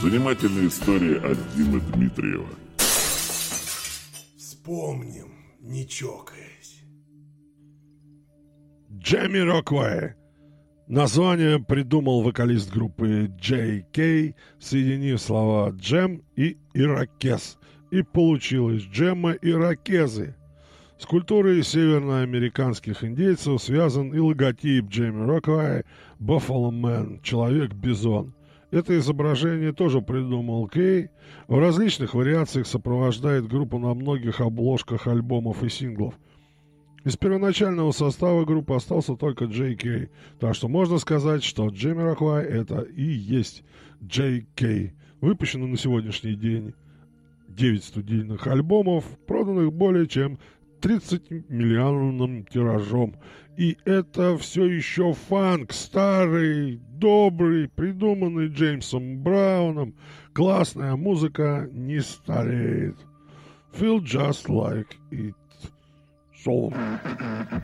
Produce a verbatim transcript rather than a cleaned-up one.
Занимательные истории от Димы Дмитриева. Вспомним, не чокаясь. Джамироквай. Название придумал вокалист группы джей кей, соединив слова «джем» и «ирокез». И получилось «джемма ирокезы». С культурой северноамериканских индейцев связан и логотип Джамироквай «Buffalo Man» — «Человек-бизон». Это изображение тоже придумал Кей. В различных вариациях сопровождает группу на многих обложках альбомов и синглов. Из первоначального состава группы остался только джей кей, так что можно сказать, что Джамироквай — это и есть джей кей. Выпущено на сегодняшний день девять студийных альбомов, проданных более чем тридцатимиллионным тиражом. И это все еще фанк, старый, добрый, придуманный Джеймсом Брауном. Классная музыка не стареет. Feel just like it. So.